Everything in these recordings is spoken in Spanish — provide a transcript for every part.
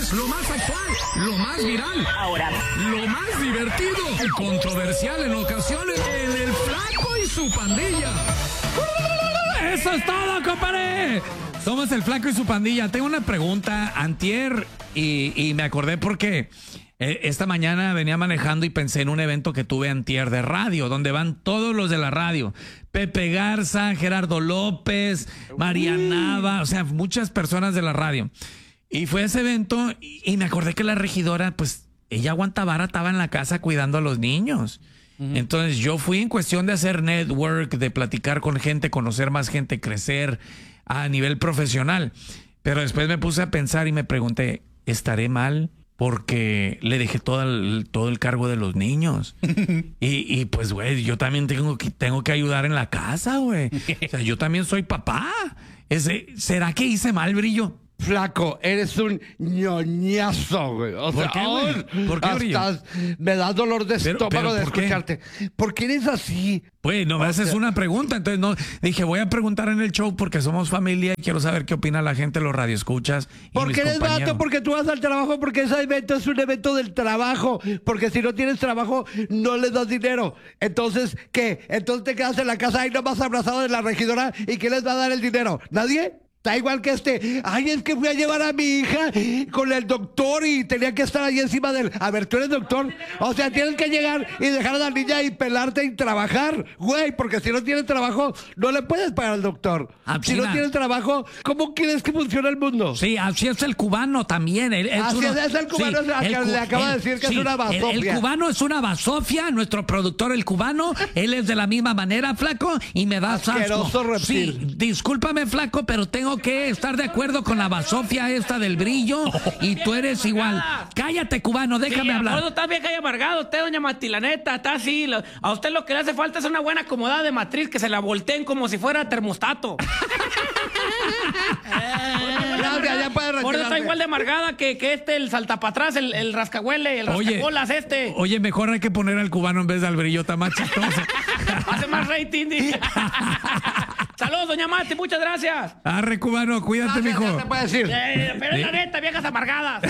lo más actual, lo más viral, Ahora, lo más divertido y controversial en ocasiones en El Flaco y su Pandilla. ¡Eso es todo, compadre! Somos El Flaco y su Pandilla. Tengo una pregunta, antier, y me acordé porque esta mañana venía manejando y pensé en un evento que tuve antier de radio, donde van todos los de la radio. Pepe Garza, Gerardo López, María Nava, o sea, muchas personas de la radio. Y fue a ese evento y me acordé que la regidora, pues, ella aguanta vara, estaba en la casa cuidando a los niños. Entonces yo fui en cuestión de hacer network, de platicar con gente, conocer más gente, crecer a nivel profesional. Pero después me puse a pensar y me pregunté, ¿estaré mal? Porque le dejé todo el cargo de los niños. y pues, güey, yo también tengo que ayudar en la casa, güey. O sea, yo también soy papá. ¿Será que hice mal, Brillo? Flaco, eres un ñoñazo, güey. O sea, ¿Por qué, güey? ¿Por qué, Brillo? Me da dolor de estómago pero de ¿por qué? escucharte. ¿Por qué eres así? Pues no me haces una pregunta, entonces no dije voy a preguntar en el show porque somos familia y quiero saber qué opina la gente, los radioescuchas. Porque eres compañeros. vato, porque tú vas al trabajo, porque ese evento es un evento del trabajo, porque si no tienes trabajo no les das dinero. Entonces, ¿qué? Entonces te quedas en la casa ahí nomás abrazado de la regidora y ¿quién les va a dar el dinero? ¿Nadie? Está igual que ay, es que fui a llevar a mi hija con el doctor y tenía que estar ahí encima del... A ver, tú eres doctor. O sea, tienes que llegar y dejar a la niña y pelarte y trabajar, güey, porque si no tienes trabajo, no le puedes pagar al doctor. Si no tienes trabajo, ¿cómo quieres que funcione el mundo? Sí, así es el cubano también. Es el cubano, le acaba de decir que es una basofia. El cubano es una basofia, nuestro productor, el cubano, él es de la misma manera, Flaco, y me da asco. Sí, discúlpame, Flaco, pero tengo que estar de acuerdo con la basofia esta del Brillo y tú eres igual. Cállate, cubano, déjame hablar. No está bien que haya amargado usted, doña Mati, la neta, está así. A usted lo que le hace falta es una buena acomodada de matriz, que se la volteen como si fuera termostato. Ya puede retirarse. Por eso está igual de amargada que el saltapatrás, el rascahuele, el rascabolas Oye, mejor hay que poner al cubano en vez de al Brillo, está más chistoso. Hace más rating. Saludos, doña Mati, muchas gracias. Arre, cubano, cuídate, mijo. Ya te puede decir. Pero es la neta, viejas amargadas.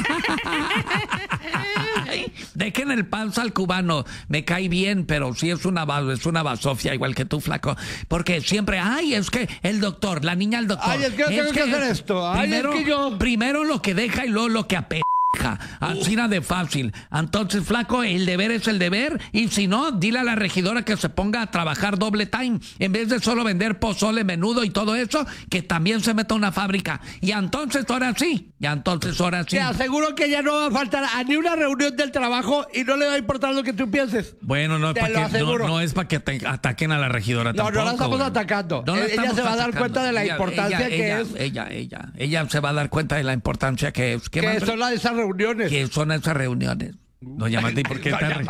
Dejen el panza al cubano, me cae bien, pero sí es una basofia igual que tú, Flaco, porque siempre, es que el doctor, la niña el doctor. Es que tengo que hacer esto. Primero lo que deja y luego lo que apeja. Así nada de fácil. Entonces, Flaco, el deber es el deber. Y si no, dile a la regidora que se ponga a trabajar doble time. En vez de solo vender pozole, menudo y todo eso, que también se meta a una fábrica. Y entonces ahora sí. Te aseguro que ya no va a faltar a ni una reunión del trabajo y no le va a importar lo que tú pienses. Bueno, no es para que te ataquen a la regidora tampoco. No la estamos atacando. Ella se va a dar cuenta de la importancia que es. Ella se va a dar cuenta de la importancia que es. Que son esas reuniones. ¿Qué son esas reuniones? Doña Mati, ¿por qué está?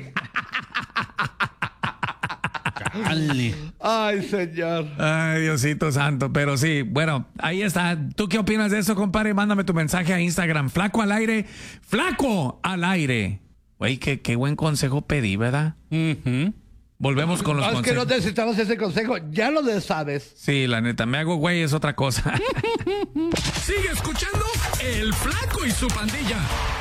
Ay, señor. Ay, Diosito santo. Pero sí, bueno, ahí está. ¿Tú qué opinas de eso, compadre? Mándame tu mensaje a Instagram. Flaco al aire. Flaco al aire. Güey, qué buen consejo pedí, ¿verdad? Volvemos con los consejos. Es que no necesitamos ese consejo. Ya lo sabes. Sí, la neta. Me hago güey es otra cosa. Sigue escuchando El Flaco y su Pandilla.